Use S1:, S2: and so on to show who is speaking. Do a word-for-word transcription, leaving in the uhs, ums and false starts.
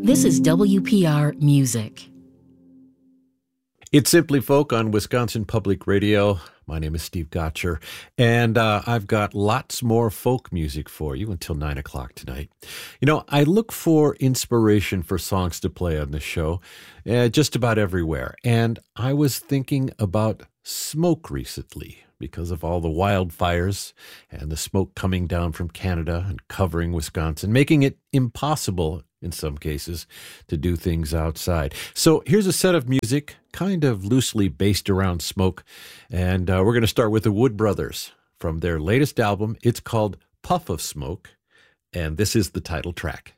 S1: This is W P R Music.
S2: It's Simply Folk on Wisconsin Public Radio. My name is Steve Gotcher, and uh, I've got lots more folk music for you until nine o'clock tonight. You know, I look for inspiration for songs to play on this show uh, just about everywhere, and I was thinking about smoke recently because of all the wildfires and the smoke coming down from Canada and covering Wisconsin, making it impossible in some cases, to do things outside. So here's a set of music, kind of loosely based around smoke, and uh, we're going to start with the Wood Brothers from their latest album. It's called Puff of Smoke, and this is the title track.